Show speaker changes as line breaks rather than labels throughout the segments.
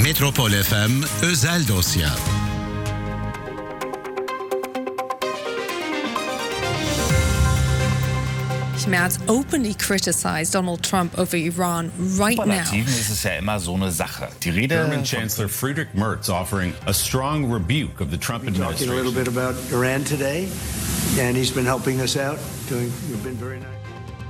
Metropol FM özel dosya.
Merz openly criticized Donald Trump over Iran right now.
Ist es ja immer so eine Sache. Die Rede
German Chancellor Friedrich Merz offering a strong rebuke of the Trump administration.
Talking a little bit about Iran today, and he's been helping us out. You've been very nice.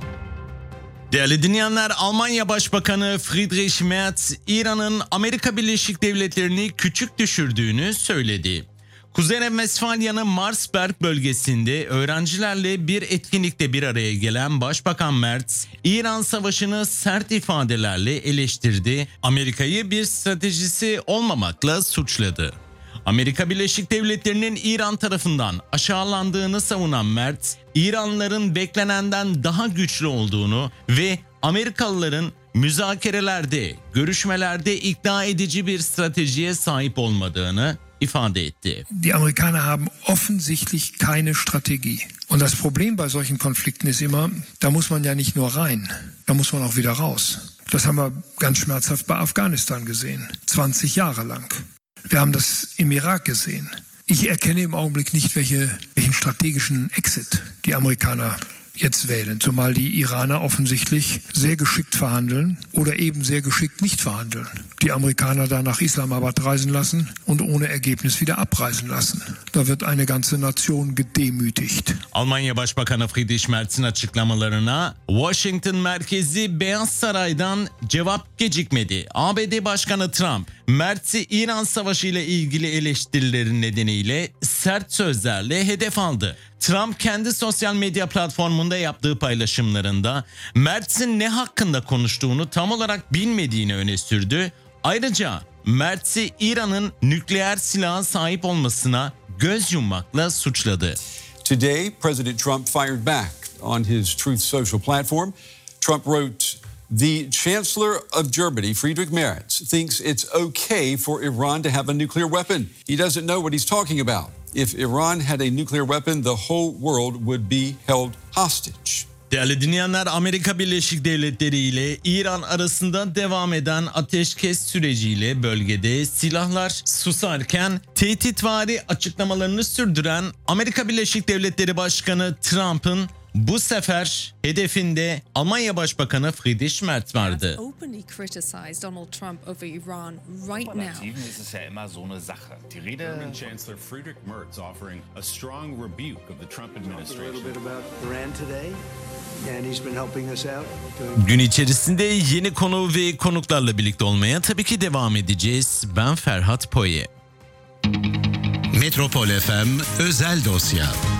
Değerli dinleyenler, Almanya Başbakanı Friedrich Merz, İran'ın Amerika Birleşik Devletleri'ni küçük düşürdüğünü söyledi. Kuzey Renvestfalya'nın Marsberg bölgesinde öğrencilerle bir etkinlikte bir araya gelen Başbakan Merz, İran savaşını sert ifadelerle eleştirdi, Amerika'yı bir stratejisi olmamakla suçladı. Amerika Birleşik Devletleri'nin İran tarafından aşağılandığını savunan Merz, İranlıların beklenenden daha güçlü olduğunu ve Amerikalıların müzakerelerde, görüşmelerde ikna edici bir stratejiye sahip olmadığını ifade etti.
Die Amerikaner haben offensichtlich keine Strategie. Und das Problem bei solchen Konflikten ist immer, da muss man ja nicht nur rein, da muss man auch wieder raus. Das haben wir ganz schmerzhaft bei Afghanistan gesehen, 20 Jahre lang. Wir haben das im Irak gesehen. Ich erkenne im Augenblick nicht, welchen strategischen Exit die Amerikaner jetzt wählen, zumal die Iraner offensichtlich sehr geschickt verhandeln oder eben sehr geschickt nicht verhandeln. Die Amerikaner da nach Islamabad reisen lassen und ohne Ergebnis wieder abreisen lassen. Da wird eine ganze Nation gedemütigt.
Almanya Başbakanı Friedrich Merz'in açıklamalarına Washington merkezli Beyaz Saray'dan cevap gecikmedi. ABD Başkanı Trump, Merz'i İran Savaşı ile ilgili eleştirileri nedeniyle sert sözlerle hedef aldı. Trump kendi sosyal medya platformunda yaptığı paylaşımlarında Merz'in ne hakkında konuştuğunu tam olarak bilmediğini öne sürdü. Ayrıca Merz'i İran'ın nükleer silaha sahip olmasına göz yummakla suçladı.
Today, President Trump fired back on his Truth Social platform. Trump wrote, "The Chancellor of Germany, Friedrich Merz, thinks it's okay for Iran to have a nuclear weapon. He doesn't know what he's talking about. If Iran had a nuclear weapon, the whole world would be held hostage."
Değerli dinleyenler, Amerika Birleşik Devletleri ile İran arasında devam eden ateşkes süreciyle bölgede silahlar susarken tehditvari açıklamalarını sürdüren Amerika Birleşik Devletleri Başkanı Trump'ın bu sefer hedefinde Almanya Başbakanı Friedrich Merz vardı.
Openly criticized Donald Trump over Iran right now.
ist es ja immer so eine Sache. Die Rede
German Chancellor Friedrich Merz offering a strong rebuke of the Trump
Talking a
administration.
little bit about Iran today, and he's been helping us out.
Gün içerisinde yeni konu ve konuklarla birlikte olmaya tabii ki devam edeceğiz. Ben Ferhat Poye.
Metropol FM özel dosya.